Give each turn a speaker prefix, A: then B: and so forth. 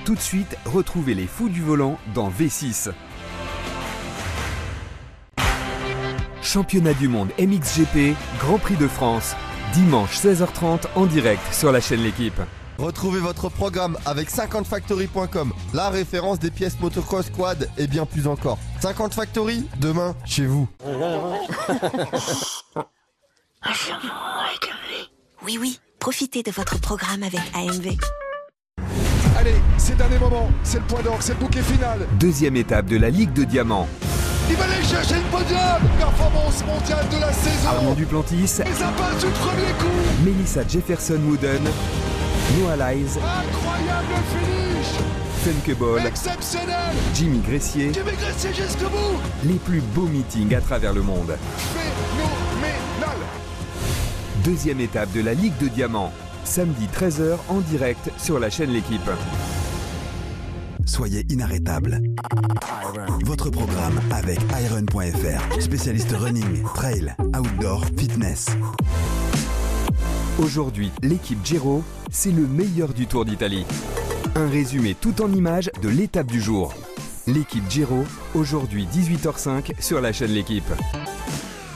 A: Tout de suite, retrouvez les fous du volant dans V6. Championnat du monde MXGP, Grand Prix de France, dimanche 16h30 en direct sur la chaîne L'Équipe.
B: Retrouvez votre programme avec 50factory.com, la référence des pièces motocross, quad et bien plus encore. 50 Factory, demain, chez vous.
C: Oui, profitez de votre programme avec AMV.
D: Allez, c'est le dernier moment, c'est le point d'orgue, c'est le bouquet final.
A: Deuxième étape de la Ligue de Diamants.
D: Il va aller chercher le podium. Performance mondiale de la saison.
A: Armand Duplantis,
D: Les impasses du premier coup.
A: Melissa Jefferson-Wooden, Noah Lyles,
D: Incroyable finish.
A: Funkeball,
D: Exceptionnel.
A: Jimmy Gressier,
D: Jimmy Gressier jusqu'au bout.
A: les plus beaux meetings à travers le monde.
D: Phénoménal.
A: Deuxième étape de la Ligue de Diamants, samedi 13h en direct sur la chaîne L'Équipe.
E: Soyez inarrêtable. Votre programme avec Iron.fr, spécialiste running, trail, outdoor, fitness.
A: Aujourd'hui, l'équipe Giro, c'est le meilleur du Tour d'Italie. Un résumé tout en images de l'étape du jour. L'équipe Giro, aujourd'hui 18h05 sur la chaîne L'Équipe.